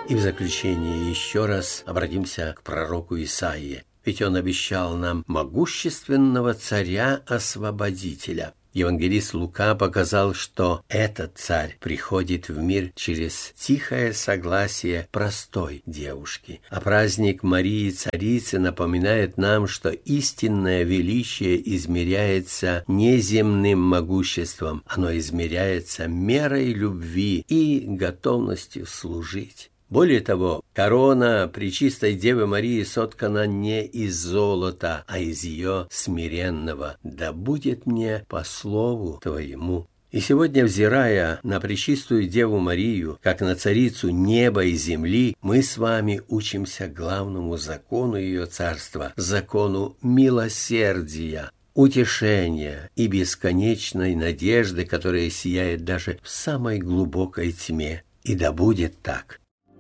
И в заключение еще раз обратимся к пророку Исаии. Ведь он обещал нам могущественного царя-освободителя. Евангелист Лука показал, что этот царь приходит в мир через тихое согласие простой девушки. А праздник Марии Царицы напоминает нам, что истинное величие измеряется не земным могуществом, оно измеряется мерой любви и готовностью служить. Более того, корона Пречистой Девы Марии соткана не из золота, а из ее смиренного «Да будет мне по слову Твоему». И сегодня, взирая на Пречистую Деву Марию, как на царицу неба и земли, мы с вами учимся главному закону ее царства, закону милосердия, утешения и бесконечной надежды, которая сияет даже в самой глубокой тьме. И да будет так.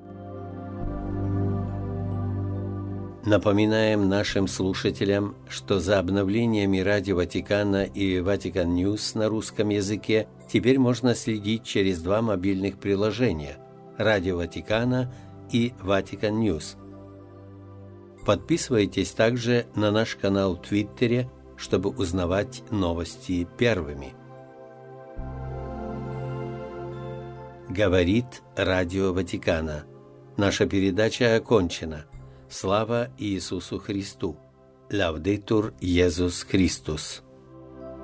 Напоминаем нашим слушателям, что за обновлениями Радио Ватикана и Vatican News на русском языке теперь можно следить через два мобильных приложения – Радио Ватикана и Vatican News. Подписывайтесь также на наш канал в Твиттере, чтобы узнавать новости первыми. Говорит Радио Ватикана. Наша передача окончена. Слава Иисусу Христу! Лаудетур Иисус Христос!